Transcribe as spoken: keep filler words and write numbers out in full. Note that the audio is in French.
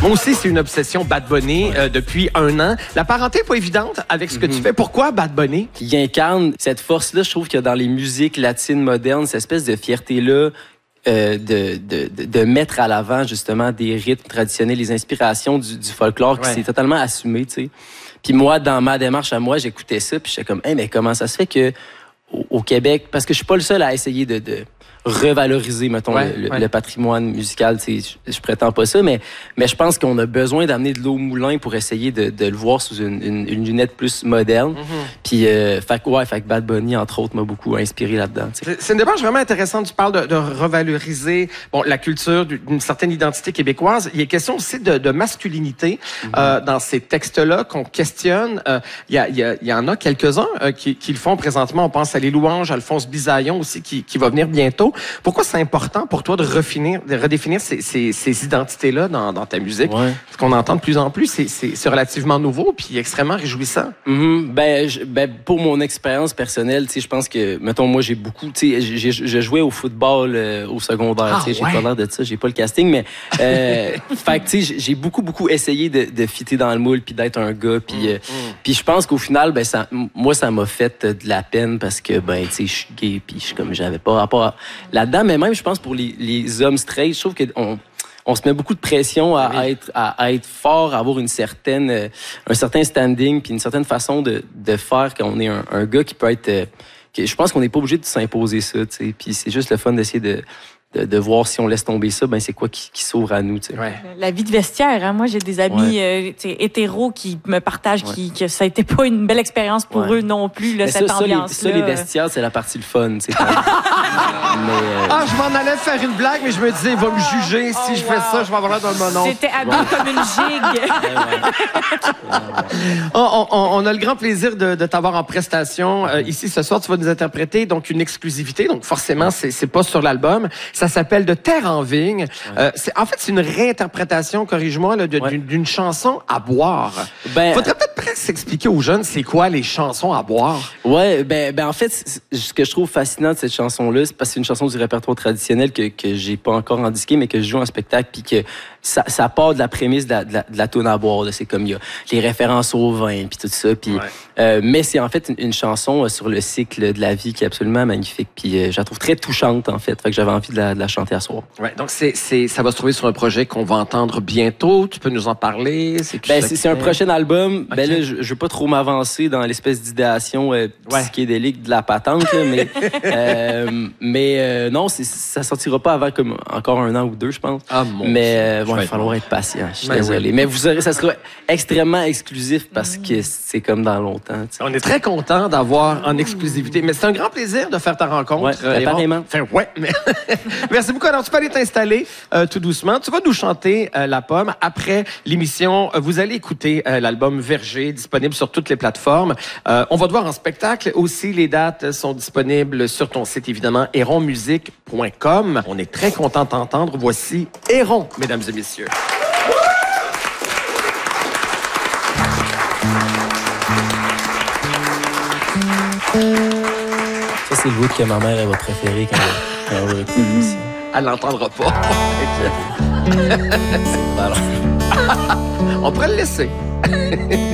Moi aussi, c'est une obsession Bad Bunny ouais. euh, depuis un an. La parenté n'est pas évidente avec ce que mm-hmm. tu fais. Pourquoi Bad Bunny? Il incarne cette force-là, je trouve qu'il y a dans les musiques latines modernes, cette espèce de fierté-là euh, de, de, de, de mettre à l'avant justement des rythmes traditionnels, les inspirations du, du folklore qui ouais. s'est totalement assumé, tu sais. Puis moi, dans ma démarche à moi, j'écoutais ça, puis j'étais comme, hey, mais comment ça se fait que au, au Québec, parce que je suis pas le seul à essayer de, de revaloriser, mettons, ouais, le, ouais. le patrimoine musical, tu sais, je, je prétends pas ça, mais, mais je pense qu'on a besoin d'amener de l'eau au moulin pour essayer de, de le voir sous une, une, une lunette plus moderne. Mm-hmm. Puis, euh, fait, ouais, fait que Bad Bunny, entre autres, m'a beaucoup inspiré là-dedans. C'est, c'est une démarche vraiment intéressante. Tu parles de, de revaloriser bon, la culture d'une certaine identité québécoise. Il est question aussi de, de masculinité mm-hmm. euh, dans ces textes-là qu'on questionne. Il euh, y, a, y, a, y en a quelques-uns euh, qui, qui le font présentement. On pense à Les Louanges, Alphonse Bisaillon aussi, qui, qui va venir bientôt. Pourquoi c'est important pour toi de, refinir, de redéfinir ces, ces, ces identités-là dans, dans ta musique? Ouais. Ce qu'on entend de plus en plus, c'est, c'est, c'est relativement nouveau puis extrêmement réjouissant. Mm-hmm. Ben, je, ben, pour mon expérience personnelle, je pense que, mettons, moi, j'ai beaucoup... J'ai, j'ai, je jouais au football euh, au secondaire. Ah, j'ai ouais. pas l'air de ça, j'ai pas le casting, mais... Euh, fait que, j'ai beaucoup, beaucoup essayé de, de fitter dans le moule puis d'être un gars. Puis mm-hmm. euh, puis je pense qu'au final, ben, ça, moi, ça m'a fait de la peine parce que, ben, tu sais, je suis gay puis je comme j'avais pas rapport à... là-dedans, mais même, je pense, pour les, les hommes straight, je trouve qu'on on se met beaucoup de pression à, oui. à, être, à, à être fort, à avoir une certaine, euh, un certain standing, puis une certaine façon de, de faire quand on est un, un gars qui peut être... Euh, que, je pense qu'on n'est pas obligé de s'imposer ça, tu sais. Puis c'est juste le fun d'essayer de... De, de voir si on laisse tomber ça, ben c'est quoi qui, qui s'ouvre à nous, tu sais. Ouais. La vie de vestiaire, hein? Moi, j'ai des amis ouais. euh, hétéros qui me partagent ouais. qui, que ça a été pas une belle expérience pour ouais. eux non plus, là, cette ça, ambiance-là. Ça, les, ça, les vestiaires, c'est la partie le fun, tu sais. mais, euh... Ah, je m'en allais faire une blague, mais je me disais, il va me juger. Si oh, je wow. fais ça, je vais avoir l'air dans le monon. C'était habillé ouais. comme une gigue. on, on, on a le grand plaisir de, de t'avoir en prestation. Euh, ici, ce soir, tu vas nous interpréter donc une exclusivité. Donc, forcément, c'est, c'est pas sur l'album. Ça s'appelle De Terre en vigne. Ouais. Euh, c'est, en fait, c'est une réinterprétation, corrige-moi, là, de, ouais. d'une, d'une chanson à boire. Ben, faudrait peut-être presque expliquer aux jeunes c'est quoi les chansons à boire. Ouais, ben, ben en fait, ce que je trouve fascinant de cette chanson-là, c'est parce que c'est une chanson du répertoire traditionnel que, que j'ai pas encore en disqué, mais que je joue en spectacle, puis que ça, ça part de la prémisse de la, de la, de la toune à boire. Là. C'est comme il y a les références au vin, puis tout ça. Puis, ouais. euh, mais c'est en fait une, une chanson sur le cycle de la vie qui est absolument magnifique. Puis euh, je la trouve très touchante, en fait. Fait que j'avais envie de la, de la chanter à soir. Ouais, donc c'est, c'est, ça va se trouver sur un projet qu'on va entendre bientôt. Tu peux nous en parler? C'est, ben, c'est, c'est un prochain album. Okay. Ben là, je, je veux pas trop m'avancer dans l'espèce d'idéation euh, psychédélique ouais. de la patente, là, mais, euh, mais euh, non, c'est, ça sortira pas avant comme encore un an ou deux, je pense. Ah, mon mais euh, bon, il va falloir être patient. Je suis ben désolé. Oui. Mais vous aurez, ça sera extrêmement exclusif parce que c'est comme dans longtemps. T'sais. On est très content d'avoir en exclusivité. Mais c'est un grand plaisir de faire ta rencontre. Ouais, euh, apparemment. Enfin, ouais. Mais merci beaucoup. Alors, tu peux aller t'installer euh, tout doucement. Tu vas nous chanter euh, La Pomme. Après l'émission, euh, vous allez écouter euh, l'album Verger, disponible sur toutes les plateformes. Euh, on va te voir en spectacle. Aussi, les dates sont disponibles sur ton site, évidemment, héron musique point com. On est très content de t'entendre. Voici Héron, mesdames et messieurs. Ça, c'est le bout que ma mère elle va préférer quand elle, quand elle va écouter l'émission. Elle l'entendra pas. C'est bon, alors. On pourrait le laisser.